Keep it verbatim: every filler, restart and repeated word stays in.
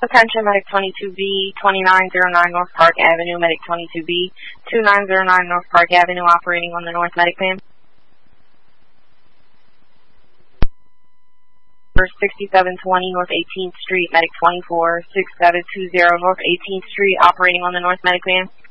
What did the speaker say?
Attention, Medic twenty-two B, twenty-nine oh nine North Park Avenue, Medic twenty-two B, twenty-nine oh nine North Park Avenue, operating on the North Medic van. sixty-seven twenty North eighteenth Street, Medic twenty-four, sixty-seven twenty North eighteenth Street, operating on the North Medic van.